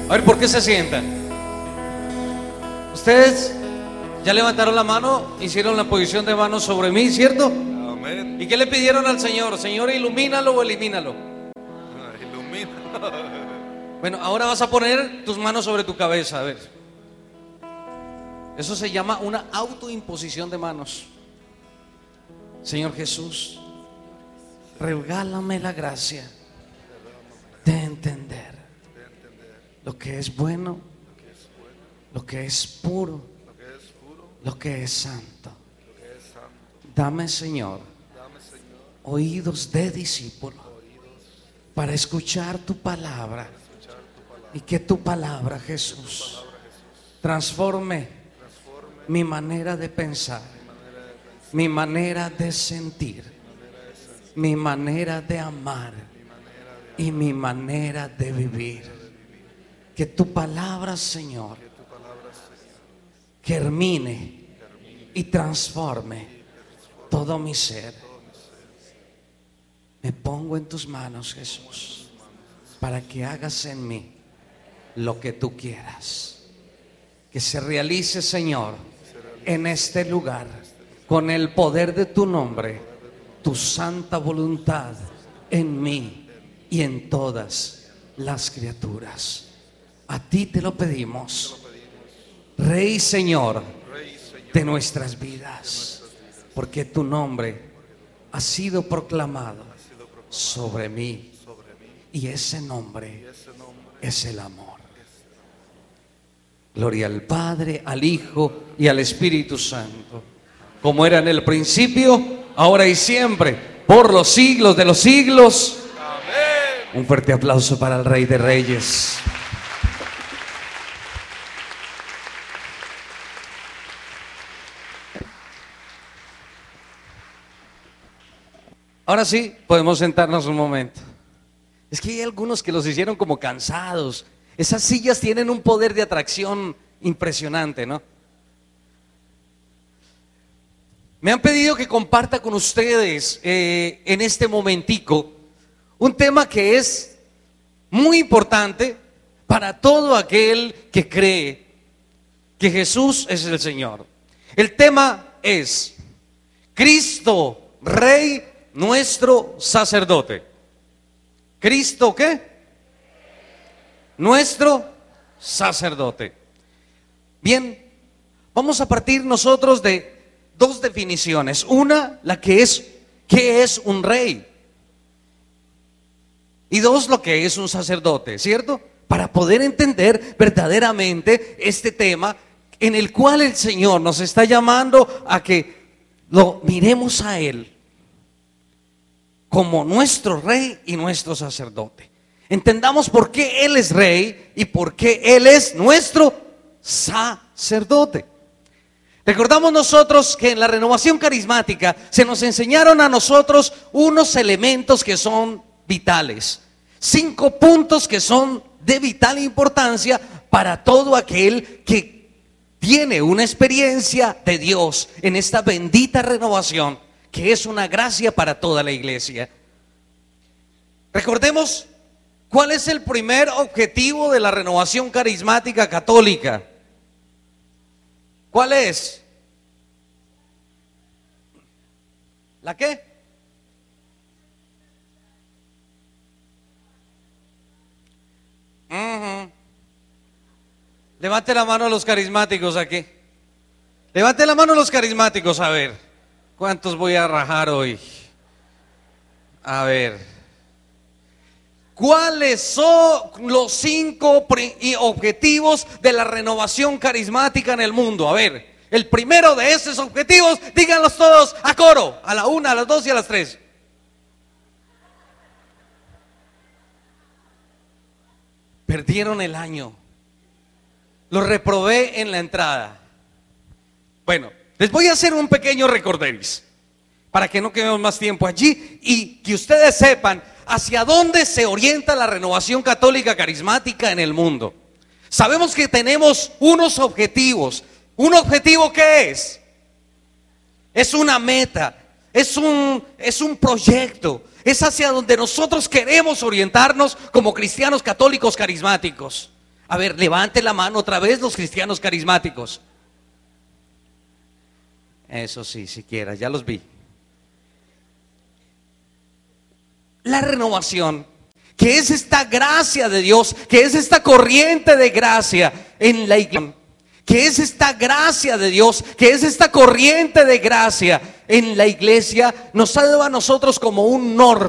A ver, ¿por qué se sientan? Ustedes ya levantaron la mano, hicieron la posición de manos sobre mí, ¿cierto? Amén. ¿Y qué le pidieron al Señor? Señor, ilumínalo o elimínalo. Ilumina. Bueno, ahora vas a poner tus manos sobre tu cabeza, a ver. Eso se llama una autoimposición de manos. Señor Jesús, regálame la gracia de entender lo que es bueno, lo que es puro, lo que es santo. Dame, Señor, oídos de discípulo para escuchar tu palabra, y que tu palabra, Jesús, transforme mi manera de pensar, mi manera de sentir, mi manera de amar y mi manera de vivir. Que tu palabra, Señor, germine y transforme todo mi ser. Me pongo en tus manos, Jesús, para que hagas en mí lo que tú quieras. Que se realice, Señor, en este lugar, con el poder de tu nombre, tu santa voluntad en mí y en todas las criaturas. A ti te lo pedimos, Rey y Señor de nuestras vidas, porque tu nombre ha sido proclamado sobre mí, y ese nombre es el amor. Gloria al Padre, al Hijo y al Espíritu Santo, como era en el principio, ahora y siempre, por los siglos de los siglos. Amén. Un fuerte aplauso para el Rey de Reyes. Ahora sí, podemos sentarnos un momento. Es que hay algunos que los hicieron como cansados. Esas sillas tienen un poder de atracción impresionante, ¿no? Me han pedido que comparta con ustedes en este momentico un tema que es muy importante para todo aquel que cree que Jesús es el Señor. El tema es Cristo, Rey, nuestro sacerdote. ¿Cristo qué? Nuestro sacerdote. Bien, vamos a partir nosotros de dos definiciones. Una, la que es, ¿qué es un rey? Y dos, lo que es un sacerdote, ¿cierto? Para poder entender verdaderamente este tema en el cual el Señor nos está llamando a que lo miremos a Él como nuestro rey y nuestro sacerdote. Entendamos por qué Él es rey y por qué Él es nuestro sacerdote. Recordamos nosotros que en la renovación carismática se nos enseñaron a nosotros unos elementos que son vitales, 5 puntos que son de vital importancia para todo aquel que tiene una experiencia de Dios en esta bendita renovación, que es una gracia para toda la iglesia. Recordemos cuál es el primer objetivo de la renovación carismática católica. ¿Cuál es? ¿La qué? Levante la mano a los carismáticos aquí. Levante la mano a los carismáticos, a ver. ¿Cuántos voy a rajar hoy? A ver. ¿Cuáles son los 5 objetivos de la renovación carismática en el mundo? A ver, el primero de esos objetivos, díganlos todos a coro, a la 1, a las 2 y a las 3. Perdieron el año. Lo reprobé en la entrada. Bueno, les voy a hacer un pequeño recorderis para que no quedemos más tiempo allí y que ustedes sepan hacia dónde se orienta la renovación católica carismática en el mundo. Sabemos que tenemos unos objetivos. ¿Un objetivo qué es? Es una meta, es un proyecto, es hacia donde nosotros queremos orientarnos como cristianos católicos carismáticos. A ver, levante la mano otra vez los cristianos carismáticos. Eso sí, siquiera, ya los vi. La renovación, que es esta gracia de Dios, que es esta corriente de gracia en la iglesia, que es esta gracia de Dios, que es esta corriente de gracia en la iglesia, nos ha dado a nosotros como un norte.